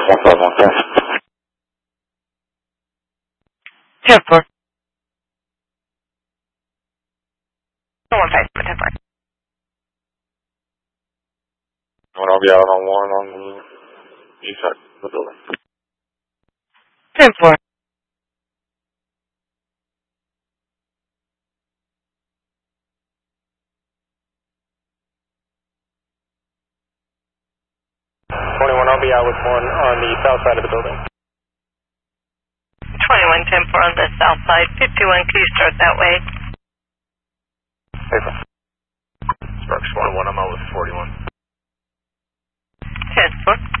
151, 10-4. 1-5, 10-4. I'll be out on 1 on the east side of the building. 10-4. 21, I'll be out with 1 on the south side of the building. 21, 10-4 on the south side. 51, can you start that way? Paper. Sparks 1-1, I'm out with 41. 10-4.